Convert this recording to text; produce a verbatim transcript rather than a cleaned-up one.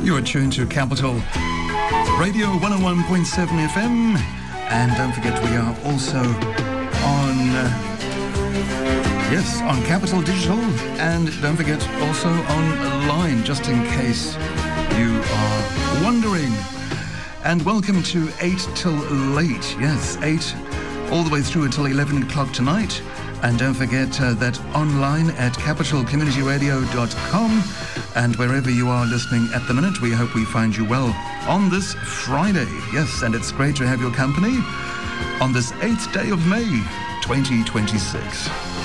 You're tuned to Capital Radio one oh one point seven F M, and don't forget we are also on uh, yes on Capital Digital, and don't forget also online, just in case you are wondering. And welcome to eight till late. Yes, eight all the way through until eleven o'clock tonight. And don't forget uh, that online at capital community radio dot com, and wherever you are listening at the minute, we hope we find you well on this Friday. Yes, and it's great to have your company on this eighth day of May, twenty twenty-six.